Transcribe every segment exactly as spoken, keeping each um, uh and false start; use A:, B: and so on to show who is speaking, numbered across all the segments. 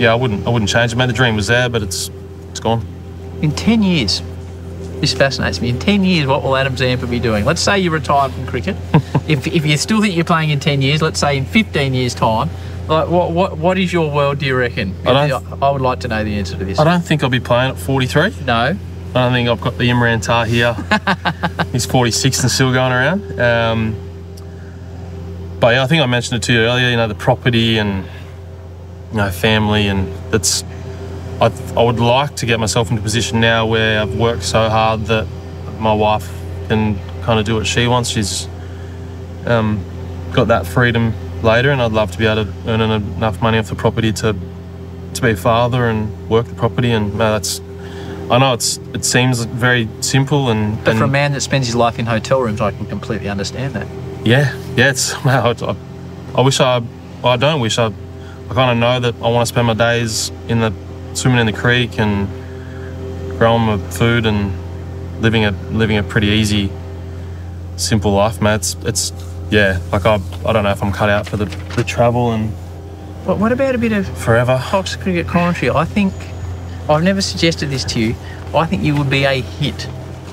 A: yeah, I wouldn't I wouldn't change it, mate. The dream was there, but it's it's gone.
B: In ten years, this fascinates me. In ten years, what will Adam Zampa be doing? Let's say you retired from cricket. if if you still think you're playing in ten years, let's say in fifteen years' time, like what what what is your world? Do you reckon?
A: I, don't,
B: I would like to know the answer to this.
A: I don't think I'll be playing at forty-three.
B: No.
A: I don't think I've got the Imran Tahir. He's forty-six and still going around. Um, but yeah, I think I mentioned it to you earlier. You know, the property and you know family, and that's. I, I would like to get myself into a position now where I've worked so hard that my wife can kind of do what she wants. She's um, got that freedom later, and I'd love to be able to earn enough money off the property to to be a father and work the property. And no, that's. I know it's it seems very simple, and
B: but
A: and,
B: for a man that spends his life in hotel rooms, I can completely understand that.
A: Yeah, yeah. It's wow. I, I wish I. Well, I don't wish I. I kind of know that I want to spend my days in the swimming in the creek and growing my food and living a living a pretty easy, simple life, mate. It's, it's yeah. Like I I don't know if I'm cut out for the, the travel and.
B: But what about a bit of
A: forever
B: Fox cricket commentary? I think. I've never suggested this to you. I think you would be a hit.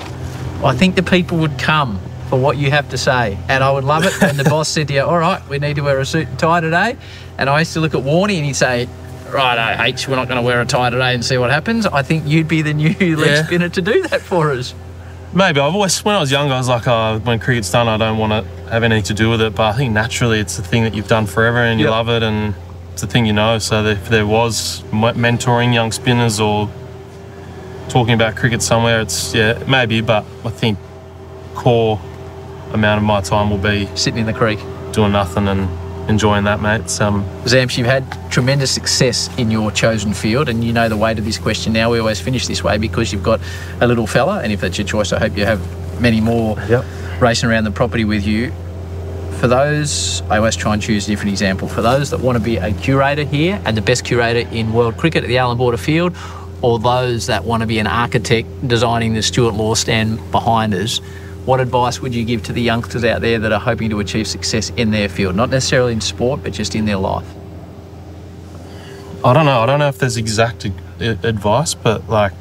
B: I think the people would come for what you have to say. And I would love it when the boss said to you, all right, we need to wear a suit and tie today. And I used to look at Warnie and he'd say, right, H, we're not going to wear a tie today and see what happens. I think you'd be the new leg
A: yeah.
B: spinner to do that for us.
A: Maybe. I've always, when I was younger, I was like, oh, when cricket's done, I don't want to have anything to do with it. But I think naturally it's the thing that you've done forever and you
B: yep.
A: love it, and it's the thing you know. So if there was mentoring young spinners or talking about cricket somewhere, it's, yeah, maybe, but I think core amount of my time will be
B: sitting in the creek,
A: doing nothing and enjoying that, mate. It's, um,
B: Zamps, you've had tremendous success in your chosen field, and you know the weight of this question now. We always finish this way because you've got a little fella, and if that's your choice, I hope you have many more
A: yep.
B: racing around the property with you. For those, I always try and choose a different example. For those that want to be a curator here and the best curator in world cricket at the Allan Border Field, or those that want to be an architect designing the Stuart Law stand behind us, what advice would you give to the youngsters out there that are hoping to achieve success in their field? Not necessarily in sport, but just in their life.
A: I don't know. I don't know if there's exact advice, but like,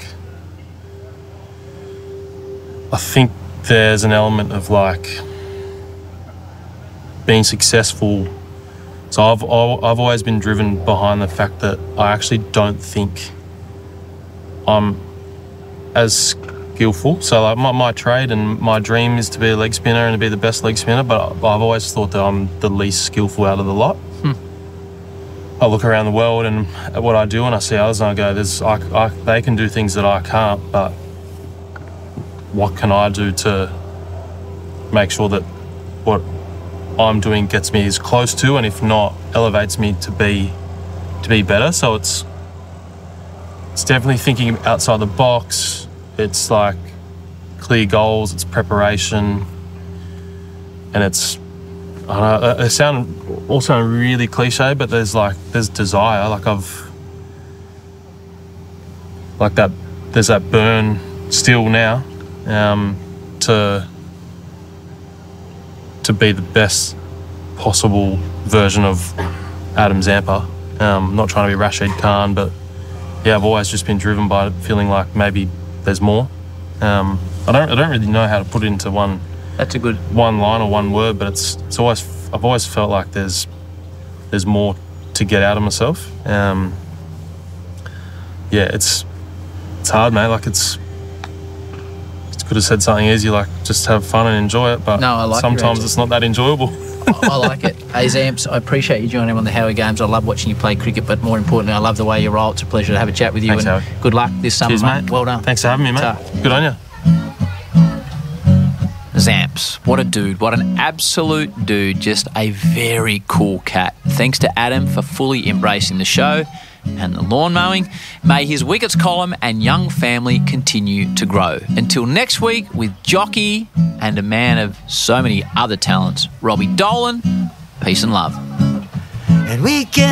A: I think there's an element of like being successful. So I've I've always been driven behind the fact that I actually don't think I'm as skillful. So like my, my trade and my dream is to be a leg spinner and to be the best leg spinner, but I've always thought that I'm the least skillful out of the lot. Hmm. I look around the world and at what I do and I see others and I go, "There's I, I, they can do things that I can't, but what can I do to make sure that what I'm doing gets me as close to, and if not, elevates me to be to be better?" So it's it's definitely thinking outside the box. It's like clear goals, it's preparation, and it's I don't know, it sound all sound really cliche, but there's like there's desire. Like I've like that there's that burn still now um, to to be the best possible version of Adam Zampa. Um, not trying to be Rashid Khan, but yeah, I've always just been driven by feeling like maybe there's more. Um, I don't I don't really know how to put it into one.
B: That's a good
A: one line or one word, but it's it's always I've always felt like there's there's more to get out of myself. Um, yeah, it's it's hard, mate. Like it's it's could have said something easy, like just have fun and enjoy it, but
B: no, I like
A: sometimes it's not that enjoyable.
B: I like it. Hey, Zamps, I appreciate you joining on the Howie Games. I love watching you play cricket, but more importantly, I love the way you roll. It's a pleasure to have a chat with you.
A: Thanks,
B: and
A: Howie.
B: Good luck this summer,
A: Cheers,
B: mate.
A: mate.
B: Well done.
A: Thanks for having me, mate.
B: Ta.
A: Good on you.
B: Zamps, what a dude, what an absolute dude, just a very cool cat. Thanks to Adam for fully embracing the show and the lawn mowing. May his wickets column and young family continue to grow. Until next week with jockey and a man of so many other talents, Robbie Dolan, peace and love.
C: And we can